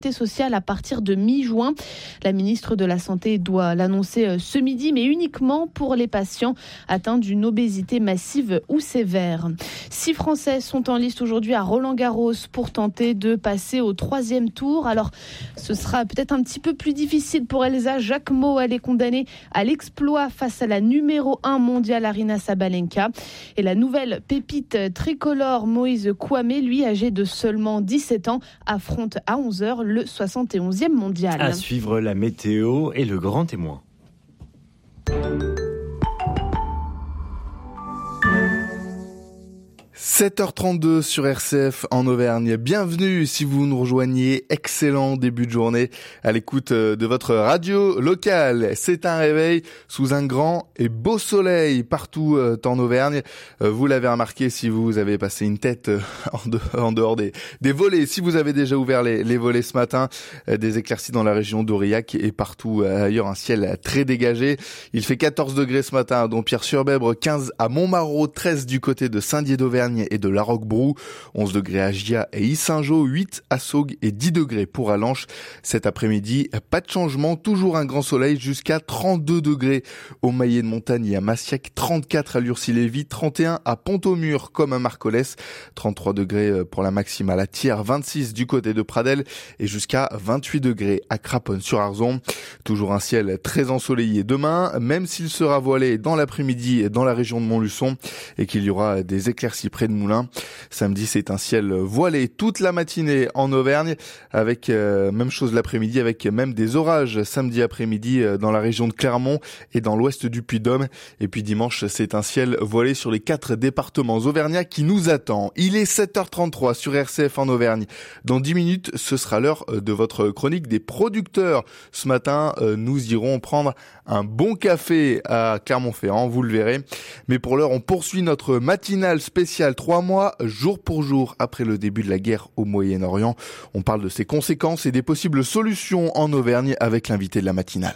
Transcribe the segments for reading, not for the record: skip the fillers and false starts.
sociale à partir de mi-juin. La ministre de la Santé doit l'annoncer ce midi, mais uniquement pour les patients atteints d'une obésité massive ou sévère. 6 Français sont en liste aujourd'hui à Roland-Garros pour tenter de passer au 3e tour. Alors, ce sera peut-être un petit peu plus difficile pour Elsa Jacquemot. Elle est condamnée à l'exploit face à la numéro 1 mondiale Aryna Sabalenka. Et la nouvelle pépite tricolore Moïse Kouamé, lui, âgé de seulement 17 ans, affronte à 11h le 71e mondial. À suivre la météo et le grand témoin. « 7h32 sur RCF en Auvergne. Bienvenue si vous nous rejoignez. Excellent début de journée à l'écoute de votre radio locale. C'est un réveil sous un grand et beau soleil partout en Auvergne. Vous l'avez remarqué si vous avez passé une tête en dehors des volets. Si vous avez déjà ouvert les volets ce matin, des éclaircies dans la région d'Aurillac et partout ailleurs, un ciel très dégagé. Il fait 14 degrés ce matin à Dompierre-sur-Bèbre, 15 à Montmarault, 13 du côté de Saint-Dié d'Auvergne et de La Roquebrou, 11 degrés à Gia et Yssingeau, 8 à Saugues et 10 degrés pour Allanche. Cet après-midi, pas de changement, toujours un grand soleil jusqu'à 32 degrés au Maillet de Montagne et à Massiac, 34 à Lurcy-Lévis, 31 à Pont-au-Mur comme à Marcollès, 33 degrés pour la maximale à Thiers, 26 du côté de Pradelles et jusqu'à 28 degrés à Craponne-sur-Arzon. Toujours un ciel très ensoleillé demain, même s'il sera voilé dans l'après-midi dans la région de Montluçon et qu'il y aura des éclaircies près de Moulins. Samedi, c'est un ciel voilé toute la matinée en Auvergne, avec même chose l'après-midi, avec même des orages samedi après-midi dans la région de Clermont et dans l'ouest du Puy-de-Dôme. Et puis dimanche, c'est un ciel voilé sur les 4 départements auvergnats qui nous attend. Il est 7h33 sur RCF en Auvergne. Dans 10 minutes, ce sera l'heure de votre chronique des producteurs. Ce matin, nous irons prendre un bon café à Clermont-Ferrand, vous le verrez. Mais pour l'heure, on poursuit notre matinale spéciale 3 mois, jour pour jour, après le début de la guerre au Moyen-Orient. On parle de ses conséquences et des possibles solutions en Auvergne avec l'invité de la matinale.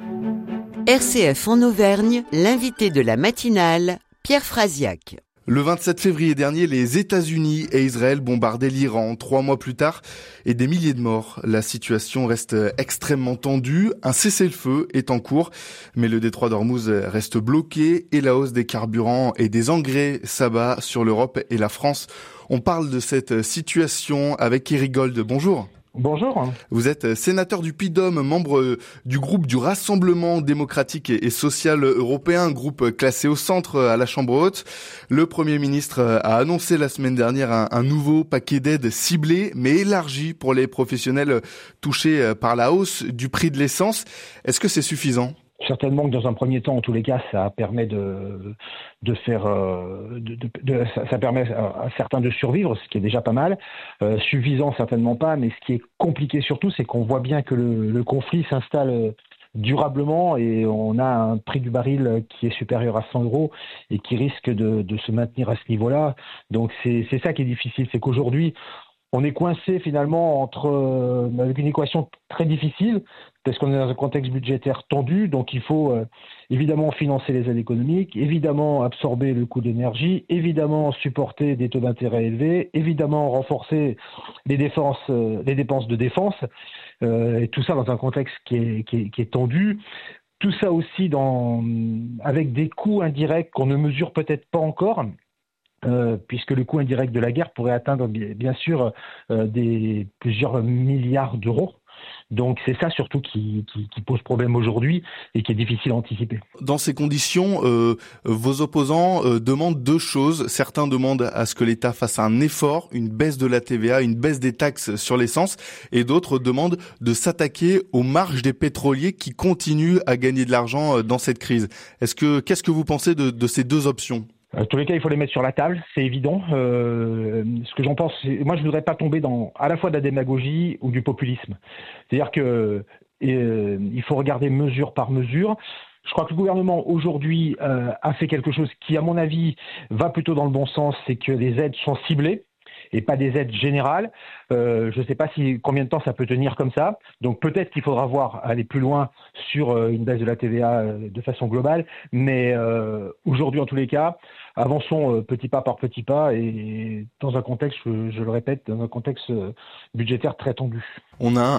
RCF en Auvergne, l'invité de la matinale, Pierre Frasiac. Le 27 février dernier, les États-Unis et Israël bombardaient l'Iran. 3 mois plus tard, et des milliers de morts. La situation reste extrêmement tendue. Un cessez-le-feu est en cours, mais le détroit d'Ormuz reste bloqué et la hausse des carburants et des engrais s'abat sur l'Europe et la France. On parle de cette situation avec Éric Gold. Bonjour. Bonjour. Vous êtes sénateur du Puy-de-Dôme, membre du groupe du Rassemblement démocratique et social européen, groupe classé au centre à la Chambre haute. Le Premier ministre a annoncé la semaine dernière un nouveau paquet d'aides ciblées mais élargi pour les professionnels touchés par la hausse du prix de l'essence. Est-ce que c'est suffisant ? Certainement que dans un premier temps, en tous les cas, ça permet ça permet à certains de survivre, ce qui est déjà pas mal. Suffisant, certainement pas, mais ce qui est compliqué surtout, c'est qu'on voit bien que le conflit s'installe durablement et on a un prix du baril qui est supérieur à 100 € et qui risque de se maintenir à ce niveau-là. Donc c'est ça qui est difficile, c'est qu'aujourd'hui, on est coincé finalement avec une équation très difficile parce qu'on est dans un contexte budgétaire tendu, donc il faut évidemment financer les aides économiques, évidemment absorber le coût d'énergie, évidemment supporter des taux d'intérêt élevés, évidemment renforcer les dépenses de défense, et tout ça dans un contexte qui est tendu. Tout ça aussi avec des coûts indirects qu'on ne mesure peut-être pas encore. Puisque le coût indirect de la guerre pourrait atteindre bien sûr plusieurs milliards d'euros. Donc c'est ça surtout qui pose problème aujourd'hui et qui est difficile à anticiper. Dans ces conditions, vos opposants demandent 2 choses. Certains demandent à ce que l'État fasse un effort, une baisse de la TVA, une baisse des taxes sur l'essence, et d'autres demandent de s'attaquer aux marges des pétroliers qui continuent à gagner de l'argent dans cette crise. Qu'est-ce que vous pensez de ces 2 options ? En tous les cas, il faut les mettre sur la table, c'est évident. Ce que j'en pense, moi je voudrais pas tomber dans à la fois de la démagogie ou du populisme. C'est-à-dire que il faut regarder mesure par mesure. Je crois que le gouvernement aujourd'hui a fait quelque chose qui, à mon avis, va plutôt dans le bon sens, c'est que les aides sont ciblées. et pas des aides générales. Je ne sais pas combien de temps ça peut tenir comme ça. Donc peut-être qu'il faudra aller plus loin sur une baisse de la TVA de façon globale. Mais aujourd'hui, en tous les cas, avançons petit pas par petit pas et dans un contexte, je le répète, dans un contexte budgétaire très tendu. On a